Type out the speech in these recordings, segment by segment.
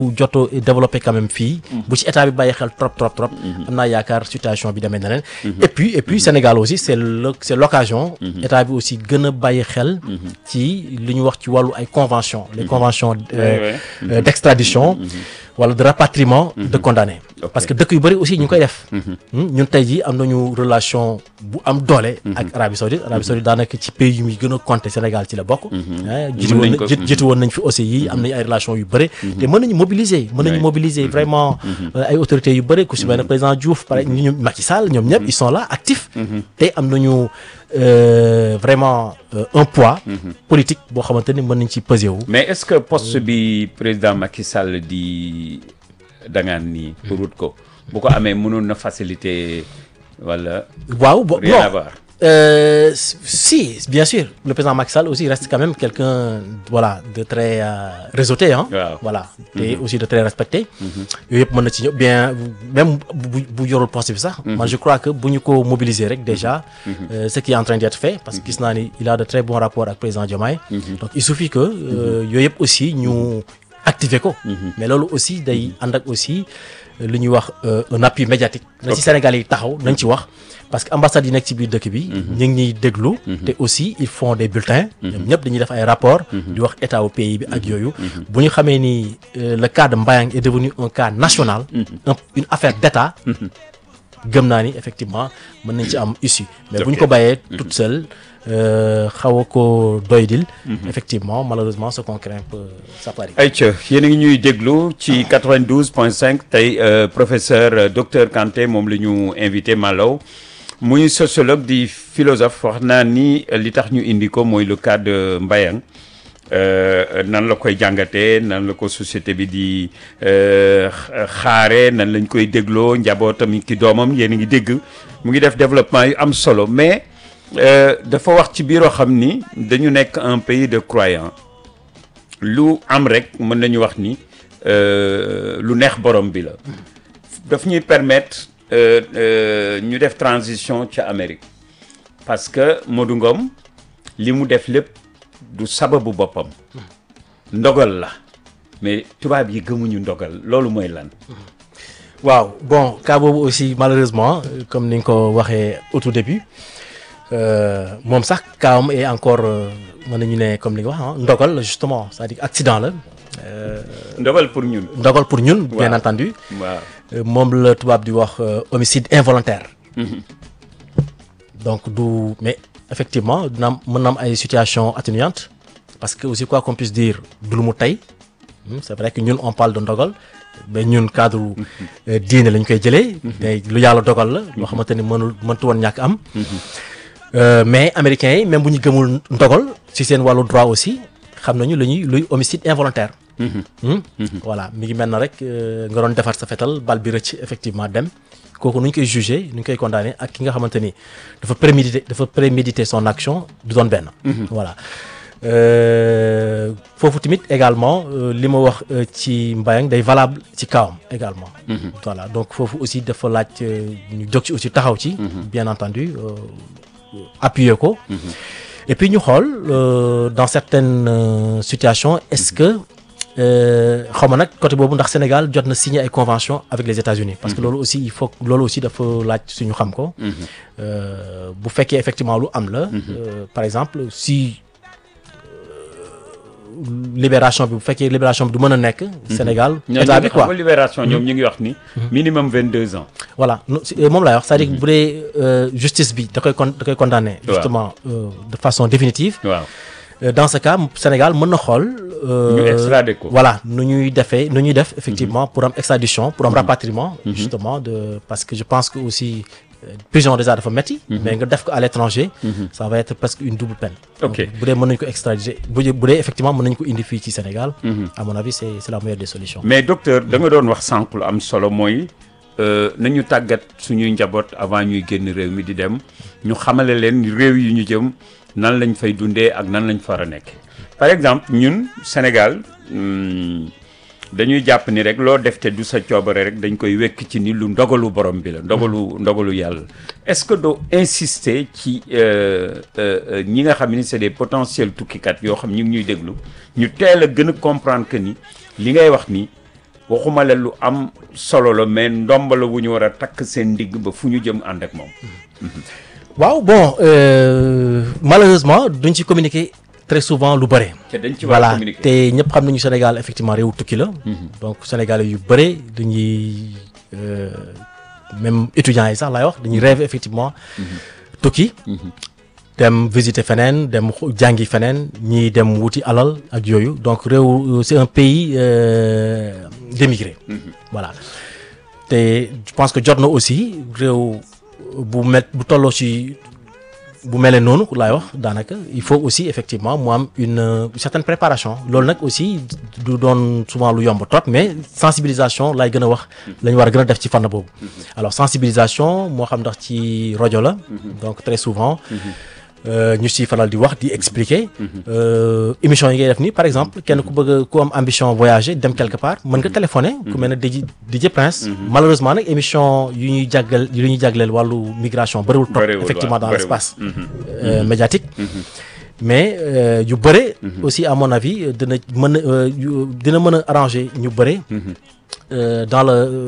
joto développé quand même fii bu ci état bi bàyyi xel trop am naa yaakaar situation bi demee na leen et puis Sénégal aussi c'est l'occasion état bi aussi gën a bàyyi xel ci li ñu wax ci wàllu ay convention les conventions d'extradition wala de rapatriement de condamnés parce que dëkk yu bëri aussi ñu ngi koy def ñun tey jii am nañu relation bu am doole ak Arabie Saoudite daanaka ci pays yu muy gën a compter Sénégal ci la bokk jiitu woon nañ fi aussi yi am nañu ay relations yu bëri te mën nañu mobiliser vraiment ay autorités yu bëri ku si mel ne président Diouf pare ñu Macky Sall ñoom ñëpp ils sont là actifs te am nañu vraiment un poids politique boo xamante ni mën nañ ci peser wu. mais est-ce que poste bi président Macky Sall di dangaan nii pour wut ko bu ko amee mënoon na faciliter wala. waaw rien à voir. Si bien sûr le président Macky Sall aussi reste quand même quelqu'un voilà de très réseauté voilà et aussi de très respecté yooyu yëpp mën na ci ñëw bien même bu yorul poste bi sax man je crois que bu ñu ko mobiliser rek déjà ce qui est en train d'être fait parce que gis naa ni il a de très bons rapports ak président Diomaye donc il suffit que yooyu yëpp aussi ñu activer ko mais loolu aussi day ànd ak aussi li ñuy wax un appui médiatique na ci Sénégal yi taxaw nañ ci wax parce que ambassade yi nekk ci biir dëkk bi ñu ngi ñuy déglu te aussi ils font des bulletins ñoom ñëpp dañuy def ay rapports di wax état au pays bi ak yooyu bu ñu xamee ni le cas de Mbayang est devenu un cas national une affaire d'État gëm naa ni effectivement mën nañ ci am issue mais bu ñu ko bàyyee toute seule xaw a ko doydil effectivement malheureusement ce qu'on craint peut s'apparier. ayca yéen a ngi ñuy déglu ci 92.5 tey professeur docteur Kanté moom la ñu invité Malaw muy sociologue di philosophe wax naa ni li tax ñu indi ko mooy le cas de Mbayang nan la koy jàngatee nan la ko société bi di xaare nan lañ koy dégloo njabootam ki doomam yéen a ngi dégg mu ngi def développement yu am solo mais dafa wax ci biiroo xam ni dañu nekk un pays de croyants lu am rek mën nañu wax ni lu neex borom bi la daf ñuy permettre ñu def transition ca Amérique parce que Modou Ngom li mu def lépp du sababu boppam ndogal la mais tubaab yi gëmuñu ndogal loolu mooy lan. waaw bon cas boobu aussi malheureusement comme ni nga ko waxee au tout début moom sax kaawam est encore mën nañu ne comme li nga wax ndogal la justement c'est-à-dire accident la. ndogal pour ñun. ndogal pour ñun. bien entendu. waaw moom la tubaab di wax homicide involontaire. donc du mais effectivement dina mën na am ay situations atténuantes parce que aussi quoi qu'on puisse dire du lu mu tey c'est vrai que ñun on parle de ndogal mais ñun cadre diine lañ koy jëlee. mais lu yàlla dogal la. loo xamante ni mëntu woon ñàkk am. mais américains yi même bu ñu gëmul ndogal ci seen wàllu droit aussi xam nañu luy homicide involontaire. voilà mi ngi mel na rek nga doon defar sa fetal bal bi rëcc effectivement dem kooku nu ñu koy juger nu ñu koy condamner ak ki nga xamante ni dafa préméditer son action du doon benn. voilà foofu tamit également li ma wax ci Mbayang day valable ci kawam également. voilà donc foofu aussi dafa laaj ñu jóg ci aussi taxaw ci. bien entendu appuyer ko. et puis ñu xool dans certaines situations est-ce que xaw ma nag côté boobu ndax Sénégal jot na signer ay conventions avec les États-Unis parce que loolu aussi il faut loolu aussi dafa laaj suñu xam ko. bu fekkee effectivement lu am la. par exemple si libération bi bu fekkee libération bi du mën a nekk. Sénégal état bi quoi libération ñoom ñu ngi wax ni. minimum 22 ans. voilà moom laay wax c'est-à-dire bu dee justice bi da koy condamner. justement de façon définitive. waaw. dans ce cas Sénégal mën na xool. ñu extrader ko. voilà nu ñuy def effectivement pour am extradition pour am rapatriement. justement parce que je pense que aussi prison déjà dafa metti. mais nga def ko à l'étranger. ça va être presque une double peine. ok bu dee mën nañu ko extrader bu dee effectivement mën nañu ko indi fii ci Sénégal. à mon avis c'est la meilleure des solutions. mais docteur da nga doon wax sànq lu am solo mooy nañu tàggat suñuy njaboot avant ñuy génn réew mi di dem ñu xamale leen réew yi ñu jëm. nan lañ fay dundee ak nan lañ far a nekk par exemple ñun Sénégal dañuy jàpp ni rek loo def te du sa coobare rek dañ koy wekk ci ni lu ndogalu borom bi la ndogalu yàlla est-ce que doo insister ci ñi nga xam ni c'est des potentiels tukkikat yoo xam ñu ngi ñuy déglu ñu teel a gën a comprendre que ni li ngay wax ni waxuma la lu am solo la mais ndomba la wu ñu war a takk seen ndigg ba fu ñu jëm ànd ak moom. waaw bon malheureusement duñ ci communiquer très souvent lu bëre. te dañ ci war a communiquer te ñëpp xam nañu Sénégal effectivement réewu tukki la. donc Sénégalais yu bëre dañuy même étudiants yi sax laay wax dañuy rêver effectivement tukki. dem visiter feneen dem jàngi feneen ñii dem wuti alal ak yooyu donc réew c'est un pays d'émigrés. voilà te je pense que jot na aussi réew bu tolloo ci bu mel noonu laay wax daanaka il faut aussi effectivement mu am une certaine préparation loolu nag aussi du doon souvent lu yomb trop mais sensibilisation lay gën a wax la ñu war a gën a def ci fànn boobu. alors sensibilisation moo xam ndax ci rajo la. donc très souvent. ñu siy faral di wax di expliquer. émission yi ngay def nii par exemple kenn ku am ambition voyager dem quelque part mën nga téléphoner. ku mel ne DJ Prince. malheureusement nag émission yu ñuy jagleel wàllu migration bëriwul trop effectivement dans l'espace médiatique. mais yu bëre. aussi à mon avis dina mën a arranger ñu bëre. dans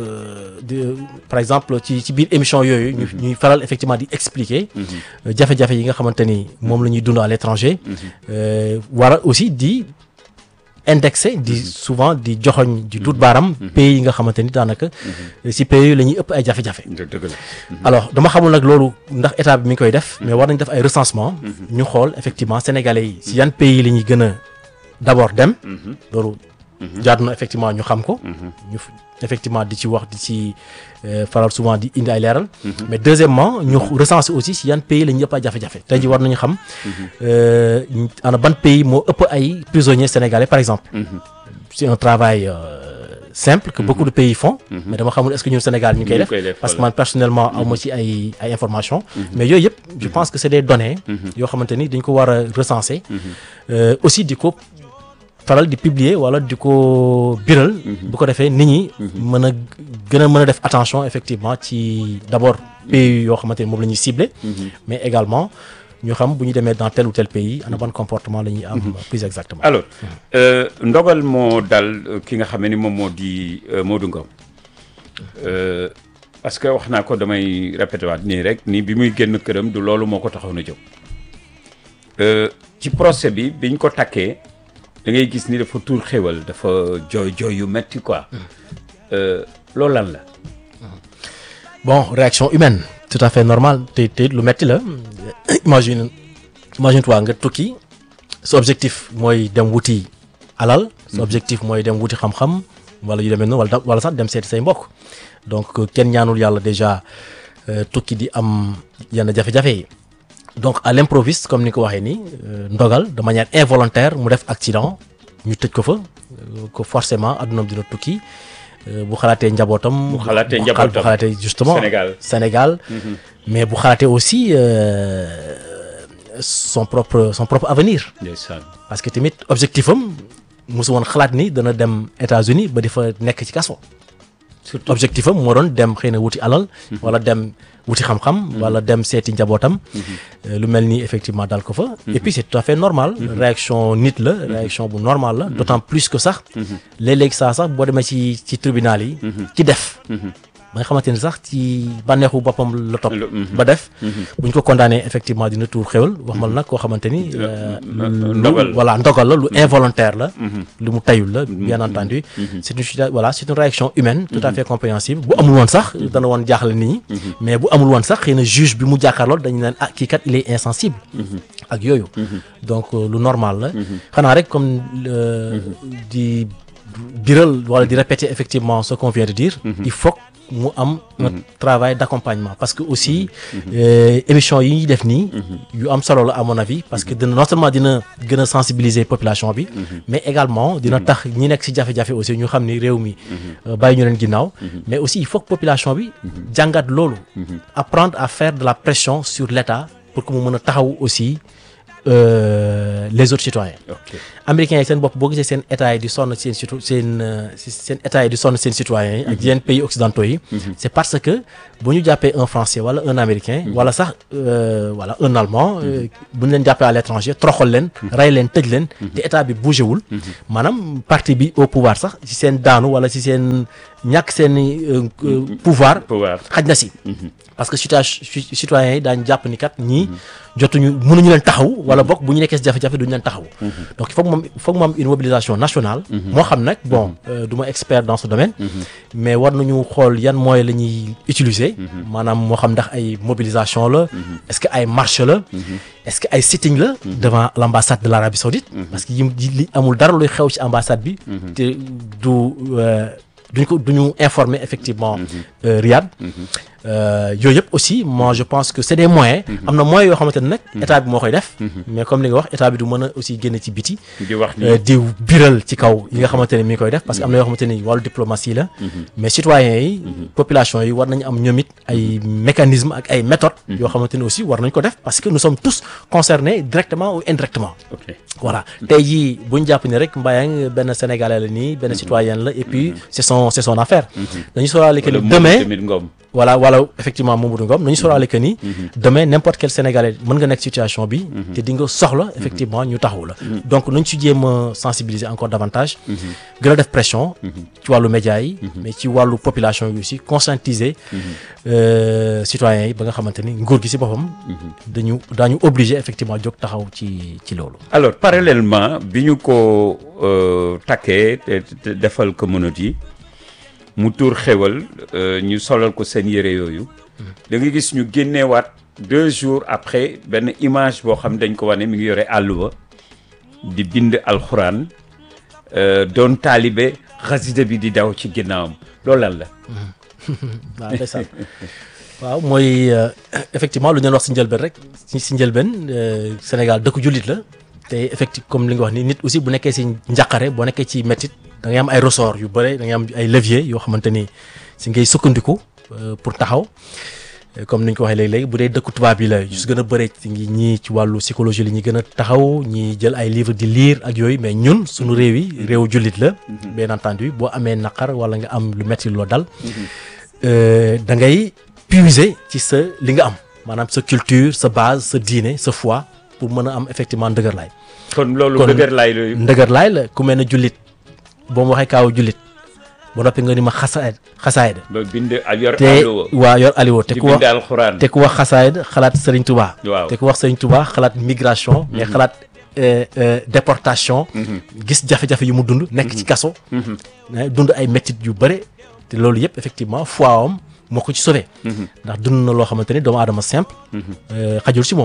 par exemple ci biir émission yooyu. ñuy faral effectivement di expliquer. jafe-jafe yi nga xamante ni moom la ñuy dund à l'étranger. war a aussi di indexer di souvent di joxoñ di dut baaram. pays yi nga xamante ni daanaka. si pays yooyu la ñuy ëpp ay jafe-jafe. alors dama xamul nag loolu ndax état bi mi ngi koy def. mais war nañ def ay recensement. ñu xool effectivement sénégalais yi si yan pays la ñuy gën a d'abord dem. loolu. jaadu na effectivement ñu xam ko. ñu effectivement di ci wax di ci faral souvent di indi ay leeral. mais deuxièmement ñu recenser aussi si yan pays la ñu ëpp ay jafe-jafe tey jii war nañu xam ana ban pays moo ëpp ay prisonniers sénégalais par exemple. c'est un travail simple que beaucoup de pays font. mais dama xamul est-ce que ñun Sénégal ñu koy def parce que man personnellement awma ci ay informations. mais yooyu yëpp je pense que c'est des données. yoo xamante ni dañ ko war a recenser. aussi di ko. faral di publier wala di ko biral. bu ko defee nit ñi mën a mën a def attention effectivement ci d'abord pays yoo xamante ni moom la ñuy cibler. mais également ñu xam bu ñu demee dans tel ou tel pays ana ban comportement la ñuy am. plus exactement. alors ndogal moo dal ki nga xam ne ni moom moo di Modou Ngom parce que wax naa ko damay répété waat nii rek nii bi muy génn këram du loolu moo ko taxaw na jóg ci procès bi biñ ko takkee. da ngay gis ni dafa tuur xéwal dafa jooy yu metti quoi loolu lan la. bon réaction humaine tout à fait normal te lu metti la imagine toi nga tukki sa objectif mooy dem wuti alal. sa objectif mooy dem wuti xam-xam wala yu demee noonu wala sax dem seeti say mbokk donc kenn ñaanul yàlla déjà tukki di am yenn jafe-jafe yi. donc à l'improviste comme ni ko waxee nii ndogal de manière involontaire mu def accident ñu tëj ko fa ko forcément addunaam dina tukki bu xalaatee njabootam. bu xalaatee justement Sénégal. mais bu xalaatee aussi son propre avenir. parce que tamit objectif am mosu woon xalaat ni dana dem États-Unis ba di fa nekk ci kaso. surtout objectif am moo doon dem xëy na wuti alal. wala dem wuti xam-xam. wala dem seeti njabootam. lu mel ni effectivement dal ko fa. et puis c'est tout à fait normal. réaction nit la. réaction bu normal la. d'autant plus que sax. léeg-léeg sax boo demee ci tribunal yi. ci def. ba nga xamante ni sax ci bànneexu boppam la topp. ba def. bu ñu ko condamné effectivement dina tuur xéwal wax ma la nag koo xamante ni. ndogal la lu involontaire la. lu mu tayul la bien entendu. c'est une réaction humaine. tout à fait compréhensible bu amul woon sax dana woon jaaxle nit ñi. mais bu amul woon sax xëy na juge bi mu jàkkaarlool dañu naan kii kat il est insensible. ak yooyu. donc lu normal la. xanaa rek comme di biral wala di répéter effectivement ce qu'on vient de dire. il faut mu am un travail d'accompagnement parce que aussi émission yi ñuy def nii yu am solo la à mon avis parce que non seulement dina gën a sensibiliser population bi mais également dina tax ñi nekk ci jafe-jafe aussi ñu xam ni réew mi bàyyi ñu leen ginnaaw mais aussi il faut que population bi jàngat loolu apprendre à faire de la pression sur l'État pour que mu mën a taxaw aussi les autres citoyens. ok Américains yi seen bopp boo gisee seen état yi di sonn seen état yi di sonn seen citoyens yi ak yenn pays occidentaux yi. c'est parce que bu ñu jàppee un Français wala un Américain. wala sax voilà un Allemand. bu ñu leen jàppee à l'étranger toroxal leen. rey leen tëj leen. te état bi bougé wul. maanaam parti bi au pouvoir sax ci seen daanu wala ci seen ñàkk seen pouvoir. xaj na si. parce que citoyens yi daañu jàpp ni kat ñii jotuñu mënuñu leen taxaw wala bokk bu ñu nekkee si jafe-jafe duñu leen taxaw. donc il faut que moom une mobilisation nationale. moo xam nag bon du ma expert dans ce domaine. mais war nañu xool yan moyens la ñuy utiliser. maanaam moo xam ndax ay mobilisation la. est-ce que ay marche la. est-ce que ay sitting la. devant l'ambassade de l'Arabie Saoudite. parce que li amul dara luy xew ci ambassade bi. te duñu informer effectivement Riyad. yooyu yëpp aussi moi je pense que c'est des moyens. am na moyens yoo xamante ne nag état bi moo koy def. mais comme li nga wax état bi du mën a aussi génne ci biti. di wax ni di biral ci kaw yi nga xamante ne mi ngi koy def parce que am na yoo xamante ni wàllu diplomatie la. mais citoyens yi. population yi war nañu am ñoom it ay mécanismes ak ay méthodes. yoo xamante ne aussi war nañ ko def parce que nous sommes tous concernés directement ou indirectement. ok voilà tey jii bu ñu jàpp ni rek Mbayang benn Sénégalais la nii benn citoyen la et puis c'est son affaire. dañu sóoraale que ni demain voilà effectivement Mamadou Ngom nañu sóoraale que ni demain n'importe quel Sénégalais mën nga nekk situation bi te di nga soxla effectivement ñu taxaw la donc nañ ci jéem a sensibiliser encore davantage gën a def pression ci wàllu médias yi mais ci wàllu population yi aussi conscientiser citoyens yi ba nga xamante ni nguur gi ci boppam daañu obligé effectivement jóg taxaw ci loolu. alors parallèlement bi ñu ko takkee te defal communauté yi mu tuur xewal ñu solal ko seen yére yooyu da nga gis ñu génneewaat 2 jours après benn image boo xam dañ ko wane mi ngi yore àlluwa di bind alxuraan doon taalibe xasida bi di daw ci ginnaawam loolu lan la. waaw ndeysaan waaw mooy effectivement lu ñu wax si njëlbeen rek si njëlbeen Sénégal dëkku jullit la te effectivement comme li nga wax ni nit aussi bu nekkee si njàqare boo nekkee ci métit da ngay am ay ressort yu bëre da ngay am ay levier yoo xamante ni si ngay sukkandiku pour taxaw comme ni ñu ko waxee léegi-léegi bu dee dëkku tubaab yi la yu si gën a bëre ñii ci wàllu psychologie li ñuy gën a taxaw ñii jël ay livres di lire ak yooyu mais ñun suñu réew yi réewu jullit la bien entendu boo amee naqar wala nga am lu metti loo dal da ngay puiser ci sa li nga am maanaam sa culture sa base sa diine sa foi pour mën a am effectivement ndëgërlaay. kon loolu ndëgërlaay la ku mel ne jullit boo ma waxee kaaw jullit ba noppi nga ni ma xasaayda ba bind yor te waa yor aliwo te ku wax xasaayda xalaat Serigne Touba. waaw te ku wax Serigne Touba xalaat migration. mais xalaat déportation. gis jafe-jafe yu mu dund. nekk ci kaso. dund ay métit yu bëre te loolu yëpp effectivement foi am moo ko ci sauvé. ndax dund na loo xamante ni doomu aadama simple. xajul si moom.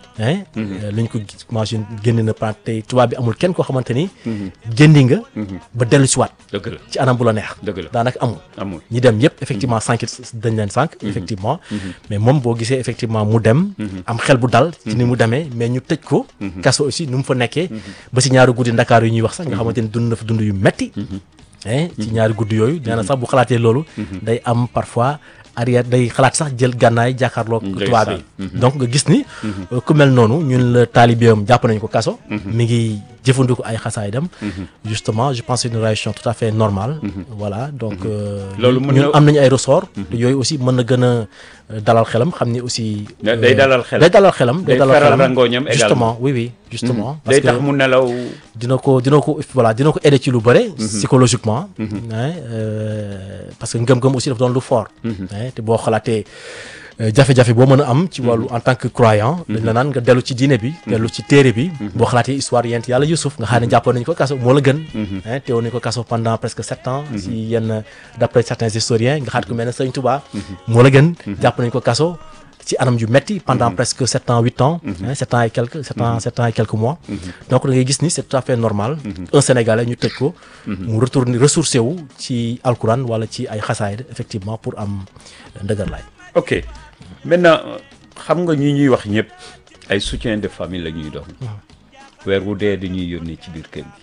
lañ ko imagine génn na par tey tubaab bi amul kenn koo xamante ni. génni nga. ba dellu si waat. dëgg la ci anam bu la neex. dëgg la daanaka amul. amul ñi dem yëpp effectivement sànq dañ leen sànq. effectivement mais moom boo gisee effectivement mu dem. am xel bu dal. ci ni mu demee mais ñu tëj ko. kaso aussi nu mu fa nekkee. ba si ñaari guddi Ndakaar yu ñuy wax sax nga xamante ni dund na fa dund yu metti ci ñaari guddi yooyu nee na sax bu xalaatee loolu day am parfois arrière day xalaat sax jël gànnaay jàkkaarloog tubaab bi donc nga gis ni ku mel noonu ñun la taalibeem jàpp nañu ko kaso mi ngi jëfandiku ay xasaayidam justement je pense c'est une réaction tout à fait normale voilà donc ñun am nañu ay ressort te yooyu aussi mën na gën a dalal xelam xam ni aussi day dalal xelam justement oui justement parce day tax mu nelaw dina ko aider ci lu bëre psychologiquement parce que ngëm-ngëm aussi dafa doon lu fort te boo xalaatee jafe-jafe boo mën a am ci wàllu en tant que croyant dañ la naan nga dellu ci diine bi dellu ci téere bi boo xalaatee histoire yent yàlla Youssouf nga xam ne jàppoon nañu ko kaso moo la gën teewoon nañu ko kaso pendant presque 7 ans si yenn d'après certains historiens nga xaat ko mel ne Sëñ Touba moo la gën jàpp nañu ko kaso ci anam yu metti pendant presque 7 ans 8 ans 7 ans et quelques mois donc da ngay gis ni c'est tout à fait normal un Sénégalais ñu tëj ko mu retourner ressourcé wu ci alquran wala ci ay xasaayid effectivement pour am ndëgërlaay. ok maintenant xam nga ñi ñuy wax ñëpp ay soutien de famille la ñuy doon weer wu dee dañuy yónnee ci biir kër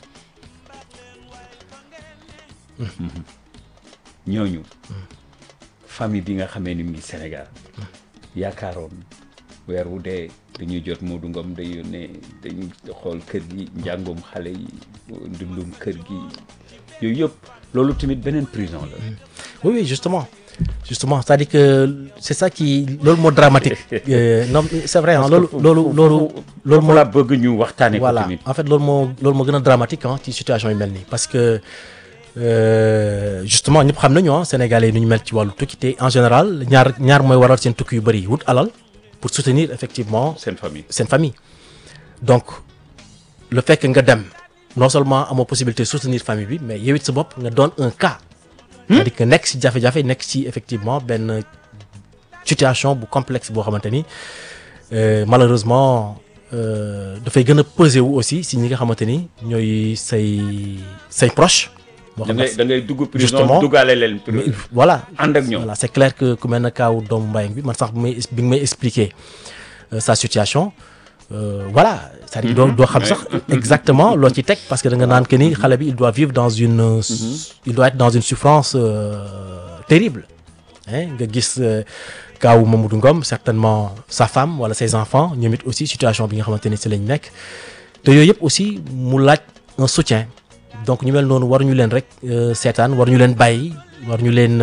gi ñooñu famille bi nga xamee ni mi Sénégal yaakaaroon weer wu dee dañuy jot Modou Ngom day yónnee dañuy xool kër gi njàngum xale yi dundum kër gi yooyu yëpp loolu tamit beneen prison la. Oui justement c'est-à-dire que c'est ça qui loolu moo dramatique. Non c'est vrai ah loolu moo la bëgg ñu waxtaanee ko tamit. voilà en fait loolu moo gën a dramatique ah ci situation yu mel nii parce que justement ñëpp xam nañu ah sénégalais yi nu ñu mel ci wàllu tukki te en général ñaar mooy waral seen tukki yu bëri wut alal pour soutenir effectivement seen famille donc le fait que nga dem non seulement amoo possibilité soutenir famille bi mais yow it sa bopp nga doon un cas. c'est-à-dire que nekk ci jafe-jafe nekk ci effectivement benn situation bu complexe boo xamante ni malheureusement dafay gën a peser wu aussi si ñi nga xamante ni ñooy say proches. da ngay dugg prison duggaale leen. voilà ànd ak ñoom voilà c'est clair que ku mel ne kaaw doomu Mbayang bi man sax bi nga may expliquer sa situation. Voilà c'est-à-dire doo xam sax exactement loo ci teg parce que da nga naan que ni xale bi il doit vivre dans une il doit être dans une souffrance terrible nga gis kaawu Mamadou Ngom certainement sa femme wala ses enfants ñoom it aussi situation bi nga xamante ni ci lañ nekk te yooyu yëpp aussi mu laaj un soutien donc ñu mel noonu waruñu leen rek seetaan waruñu leen bàyyi waruñu leen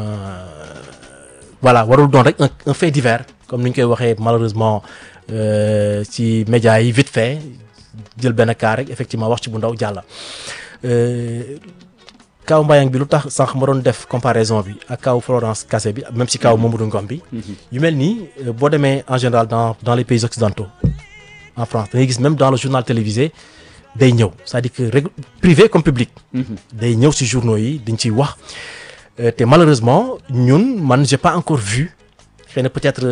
voilà warul doon rek un fait divers comme ni ñu koy waxee malheureusement ci médias yi vite fait jël benn cas rek effectivement wax ci bu ndaw jàlla kaw Mbayang bi lu tax sànq ma doon def comparaison bi ak kaw Florence Kassé bi même si kaw Mamadou Ngom bi yu mel nii boo demee en général dans les pays occidentaux en France da ngay gis même dans le journal télévisé day ñëw c'est-à-dire que privé comme public day ñëw ci journaux yi dañ ciy wax te malheureusement ñun man j'ai pas encore vu xëy na peut-être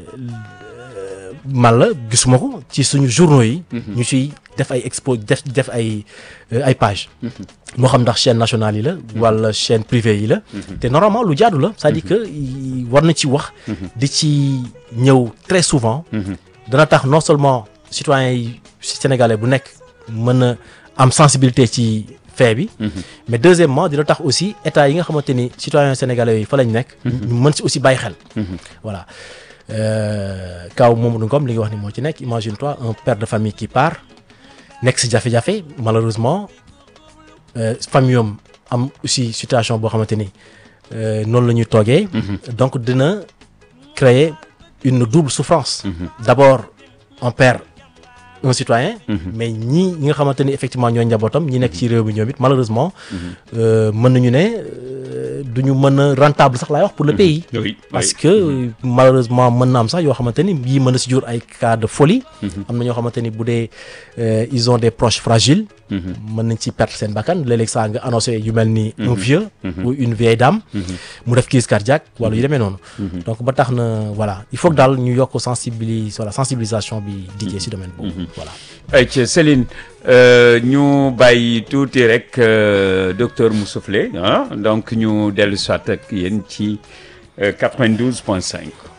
man la gisuma ko ci suñu journaux yi ñu ciy def ay expo def ay page moo xam ndax chaîne nationale yi la wala chaîne privée yi la te normalement lu jaadu la c'est-à-dire que war na ci wax di ci ñëw très souvent dana tax non seulement citoyens yi sénégalais bu nekk mën a am sensibilité ci fait bi mais deuxièmement dina tax aussi état yi nga xamante ni citoyens sénégalais yi fa lañ nekk ñu mën si aussi bàyyi xel voilà kaw Mamadou Ngom li nga wax ni moo ci nekk imagine-toi un père de famille qui part nekk si jafe-jafe malheureusement famille am aussi situation boo xamante ni noonu la ñuy toogee donc dina créer une double souffrance d'abord on perd un citoyen mais ñi nga xamante ni effectivement ñooy njabootam ñi nekk ci réew mi ñoom it malheureusement mën nañu ne duñu mën a rentable sax laay wax pour le pays parce que malheureusement mën na am sax yoo xamante ni yii mën na si jur ay cas de folie am na ñoo xamante ni bu dee ils ont des proches fragiles mën nañ ci perdre seen bakkan léeg-léeg saa nga annoncé yu mel ni un vieux ou une vieille dame mu def crise cardiaque wala yu demee noonu donc ba tax na voilà il faut que daal ñu yokk sensibilisation bi diggee si domaine boobu voilà ayca Céline ñu bàyyi tuuti rek docteur mu soufflé donc ñu dellu soit ak yéen ci 92.5